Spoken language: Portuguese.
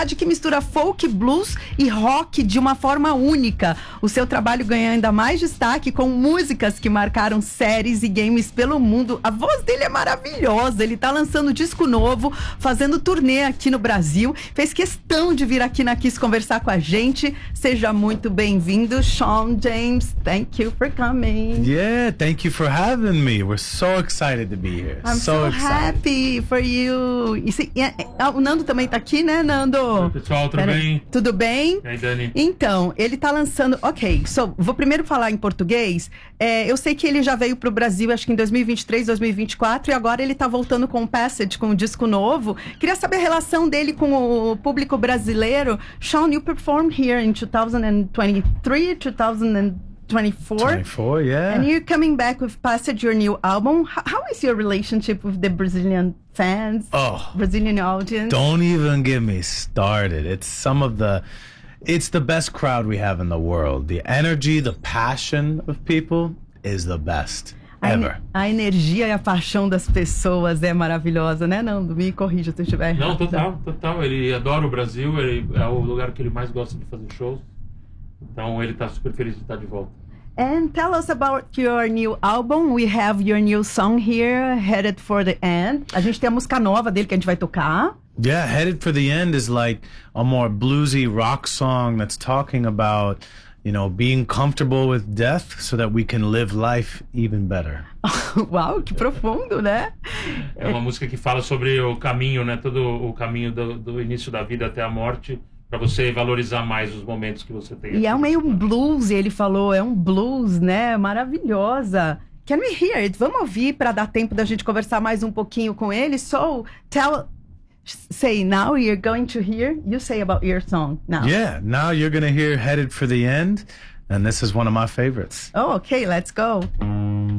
sonoridade que mistura folk, blues e rock de uma forma única. O seu trabalho ganha ainda mais destaque com músicas que marcaram séries e games pelo mundo. A voz dele é maravilhosa, ele tá lançando disco novo, fazendo turnê aqui no Brasil, fez questão de vir aqui na Kiss conversar com a gente. Seja muito bem-vindo, Shawn James. Thank you for coming. Yeah, thank you for having me. We're so excited to be here. I'm so happy for you. O Nando também tá aqui, né, Nando? Oi, pessoal, tudo bem? Tudo bem? E aí, Dani? Então, ele tá lançando... Ok, vou primeiro falar em português. Eu sei que ele já veio pro Brasil, acho que em 2023, 2024, e agora ele tá voltando com o Passage, com um disco novo. Queria saber a relação dele com o público brasileiro. Shawn, you performed here in 2023, 2024, yeah. And you're coming back with Passage, your new album. How is your relationship with the Brazilian fans, Brazilian audience? Don't even get me started. It's the best crowd we have in the world. The energy, the passion of people is the best ever. A energia e a paixão das pessoas é maravilhosa, né, Nando? Me corrija se eu estiver errado. Não, total. Ele adora o Brasil, é o lugar que ele mais gosta de fazer shows. Então ele tá super feliz de estar de volta. And tell us about your new album. We have your new song here, Headed for the End. A gente tem a música nova dele que a gente vai tocar. Yeah, Headed for the End is like a more bluesy rock song that's talking about, being comfortable with death so that we can live life even better. Uau, que profundo, né? É uma música que fala sobre o caminho, né? Todo o caminho do início da vida até a morte, para você valorizar mais os momentos que você tem. E é meio um blues, ele falou, é um blues, né? Maravilhosa. Can we hear it? Vamos ouvir para dar tempo da gente conversar mais um pouquinho com ele. So, say now you're going to hear, you say about your song now. Yeah, now you're going to hear Headed for the End, and this is one of my favorites. Oh, okay, let's go.